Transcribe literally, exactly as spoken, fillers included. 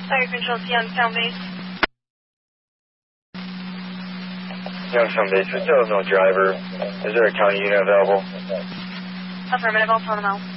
Fire Control to Youngstown Base. Youngstown Base, we still have no driver. Is there a county unit available? Affirmative, I'll tell them out.